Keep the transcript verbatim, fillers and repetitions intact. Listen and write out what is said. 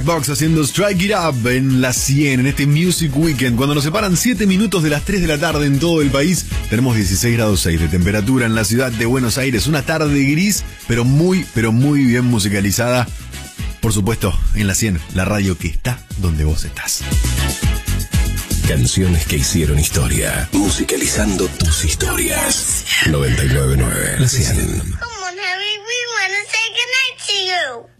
Box haciendo Strike It Up en la cien, en este Music Weekend. Cuando nos separan siete minutos de las tres de la tarde en todo el país, tenemos dieciséis grados seis de temperatura en la ciudad de Buenos Aires. Una tarde gris, pero muy, pero muy bien musicalizada. Por supuesto, en la cien, la radio que está donde vos estás. Canciones que hicieron historia, musicalizando tus historias. noventa y nueve punto nueve, la cien. Come on, Harry, we want to say goodnight to you.